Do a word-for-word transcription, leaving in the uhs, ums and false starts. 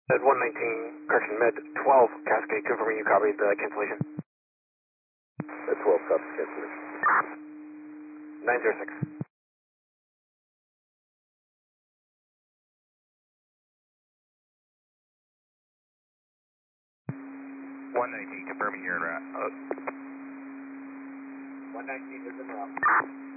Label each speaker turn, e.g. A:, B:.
A: At one nineteen, correction, med twelve, Cascade, confirming you copied the cancellation.
B: Med twelve, copy cancellation.
A: nine zero six.
C: one nineteen, confirming you're en route.
A: one nineteen is en route.